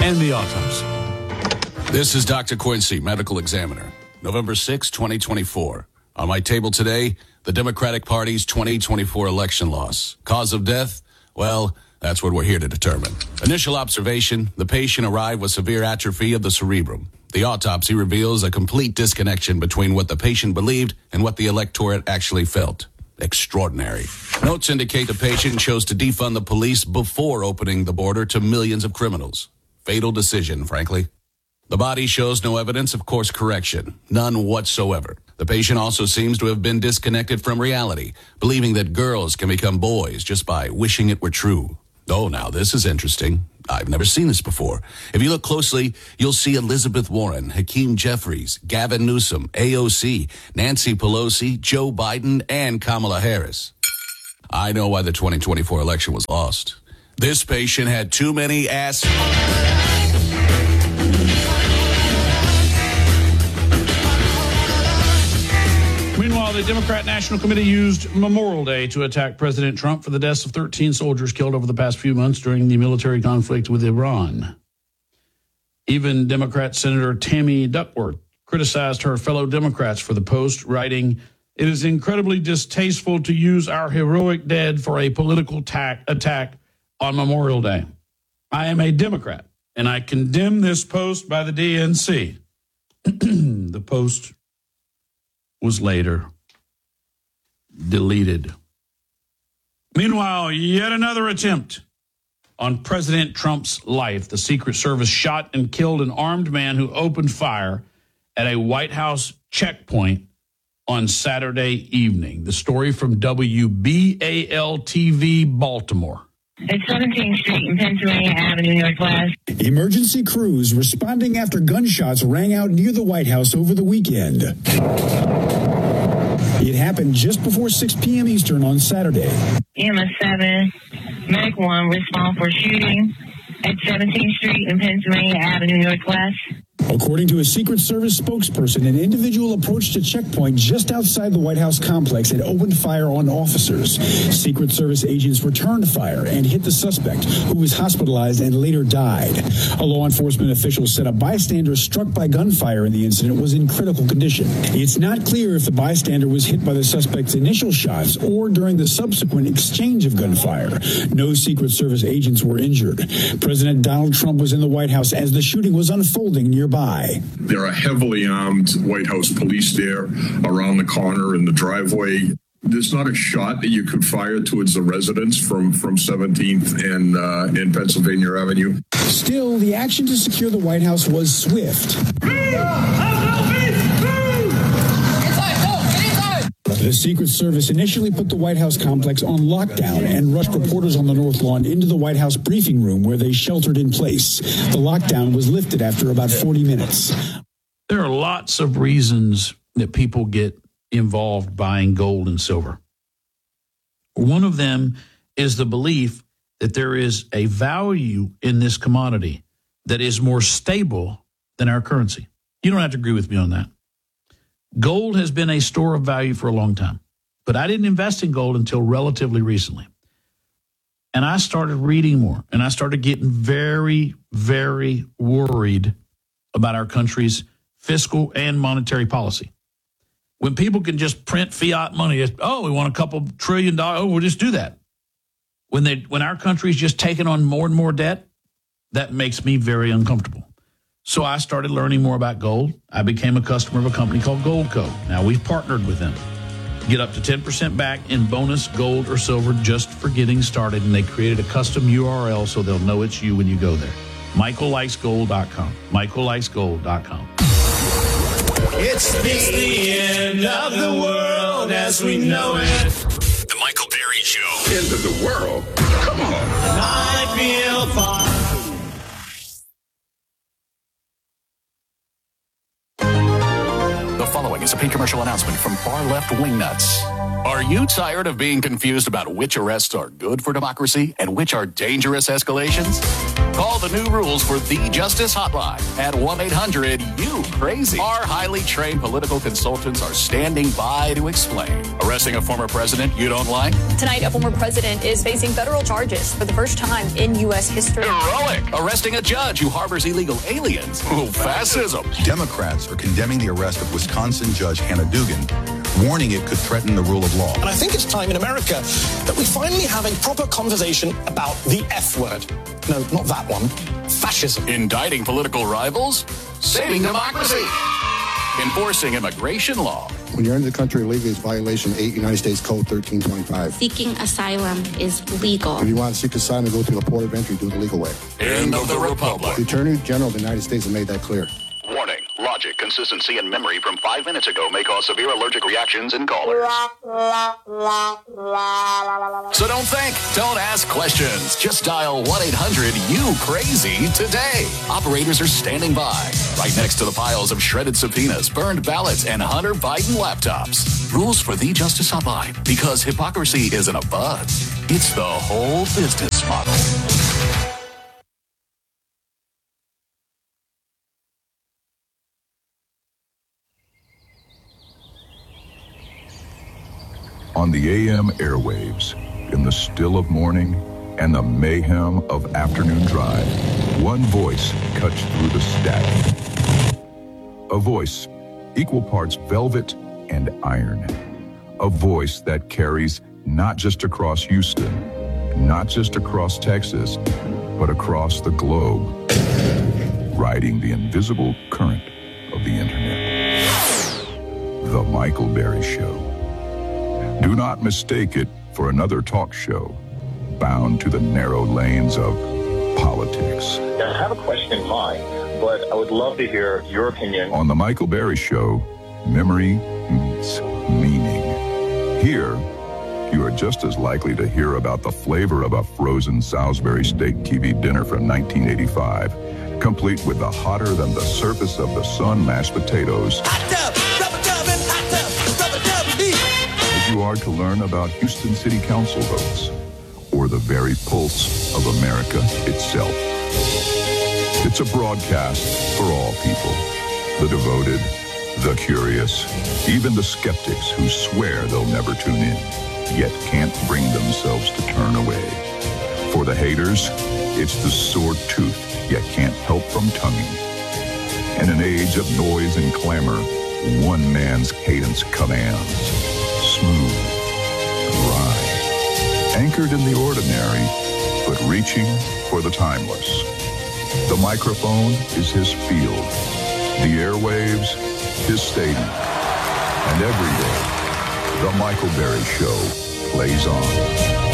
and the autopsy. This is Dr. Quincy, medical examiner. November 6, 2024. On my table today, the Democratic Party's 2024 election loss. Cause of death? Well, that's what we're here to determine. Initial observation, the patient arrived with severe atrophy of the cerebrum. The autopsy reveals a complete disconnection between what the patient believed and what the electorate actually felt. Extraordinary. Notes indicate the patient chose to defund the police before opening the border to millions of criminals. Fatal decision, frankly. The body shows no evidence of course correction. None whatsoever. The patient also seems to have been disconnected from reality, believing that girls can become boys just by wishing it were true. Oh, now this is interesting. I've never seen this before. If you look closely, you'll see Elizabeth Warren, Hakeem Jeffries, Gavin Newsom, AOC, Nancy Pelosi, Joe Biden, and Kamala Harris. I know why the 2024 election was lost. This patient had too many ass... Meanwhile, the Democrat National Committee used Memorial Day to attack President Trump for the deaths of 13 soldiers killed over the past few months during the military conflict with Iran. Even Democrat Senator Tammy Duckworth criticized her fellow Democrats for the post, writing, "It is incredibly distasteful to use our heroic dead for a political attack on Memorial Day. I am a Democrat, and I condemn this post by the DNC." The post was later deleted. Meanwhile, yet another attempt on President Trump's life. The Secret Service shot and killed an armed man who opened fire at a White House checkpoint on Saturday evening. The story from WBAL-TV Baltimore. At 17th Street and Pennsylvania Avenue, Northwest. Emergency crews responding after gunshots rang out near the White House over the weekend. It happened just before 6 p.m. Eastern on Saturday. EMS 7, Medic 1 respond for shooting at 17th Street and Pennsylvania Avenue, Northwest. According to a Secret Service spokesperson, an individual approached a checkpoint just outside the White House complex and opened fire on officers. Secret Service agents returned fire and hit the suspect, who was hospitalized and later died. A law enforcement official said a bystander struck by gunfire in the incident was in critical condition. It's not clear if the bystander was hit by the suspect's initial shots or during the subsequent exchange of gunfire. No Secret Service agents were injured. President Donald Trump was in the White House as the shooting was unfolding nearby. There are heavily armed White House police there around the corner in the driveway. There's not a shot that you could fire towards the residents from 17th and Pennsylvania Avenue. Still, the action to secure the White House was swift. The Secret Service initially put the White House complex on lockdown and rushed reporters on the North Lawn into the White House briefing room where they sheltered in place. The lockdown was lifted after about 40 minutes. There are lots of reasons that people get involved buying gold and silver. One of them is the belief that there is a value in this commodity that is more stable than our currency. You don't have to agree with me on that. Gold has been a store of value for a long time, but I didn't invest in gold until relatively recently. And I started reading more, and I started getting very, very worried about our country's fiscal and monetary policy. When people can just print fiat money, we want a couple $1 trillion, we'll just do that. When our country's just taking on more and more debt, that makes me very uncomfortable. So I started learning more about gold. I became a customer of a company called Goldco. Now we've partnered with them. Get up to 10% back in bonus gold or silver just for getting started. And they created a custom URL so they'll know it's you when you go there. MichaelLikesGold.com. MichaelLikesGold.com. It's the end of the world as we know it. The Michael Berry Show. End of the world? Come on. I feel fine. The following following is a paid commercial announcement from far left wingnuts. Are you tired of being confused about which arrests are good for democracy and which are dangerous escalations? Call the new rules for the Justice Hotline at 1-800-YOU-CRAZY. Our highly trained political consultants are standing by to explain. Arresting a former president you don't like? Tonight, a former president is facing federal charges for the first time in U.S. history. Heroic! Arresting a judge who harbors illegal aliens. Ooh, fascism. Democrats are condemning the arrest of Wisconsin Judge Hannah Dugan, warning it could threaten the rule of law. And I think it's time in America that we finally have a proper conversation about the F word. No, not that one. Fascism. Indicting political rivals? Saving democracy. Enforcing immigration law. When you're in the country illegally, it's violation 8 United States Code 1325. Seeking asylum is legal. If you want to seek asylum and go through the port of entry, do it the legal way. End of the Republic. The Attorney General of the United States has made that clear. Warning. Logic, consistency, and memory from 5 minutes ago may cause severe allergic reactions in callers. So don't think, don't ask questions. Just dial 1-800-YOU-CRAZY today. Operators are standing by, right next to the piles of shredded subpoenas, burned ballots, and Hunter Biden laptops. Rules for the Justice Hotline, because hypocrisy isn't a buzz. It's the whole business model. On the AM airwaves, in the still of morning and the mayhem of afternoon drive, one voice cuts through the static. A voice, equal parts velvet and iron. A voice that carries not just across Houston, not just across Texas, but across the globe, riding the invisible current of the internet. The Michael Berry Show. Do not mistake it for another talk show bound to the narrow lanes of politics. I have a question in mind, but I would love to hear your opinion. On The Michael Berry Show, memory meets meaning. Here, you are just as likely to hear about the flavor of a frozen Salisbury steak TV dinner from 1985, complete with the hotter than the surface of the sun mashed potatoes. Hot tub, rubber tub, and hot tub, rubber tub, You are to learn about Houston City Council votes or the very pulse of America itself. It's a broadcast for all people, the devoted, the curious, even the skeptics who swear they'll never tune in, yet can't bring themselves to turn away. For the haters, it's the sore tooth, yet can't help from tonguing. In an age of noise and clamor, one man's cadence commands. Smooth, dry, anchored in the ordinary, but reaching for the timeless. The microphone is his field, the airwaves, his stadium. And every day, The Michael Berry Show plays on.